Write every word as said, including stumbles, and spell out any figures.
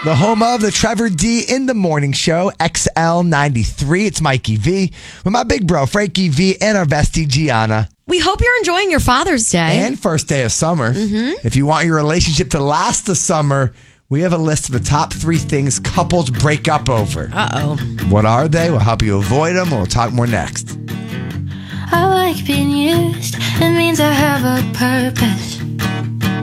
The home of the Trevor D in the Morning Show, X L ninety-three. It's Mikey V with my big bro, Frankie V, and our bestie, Gianna. We hope you're enjoying your Father's Day. And first day of summer. Mm-hmm. If you want your relationship to last the summer, we have a list of the top three things couples break up over. Uh-oh. What are they? We'll help you avoid them. We'll talk more next. I like being used. It means I have a purpose.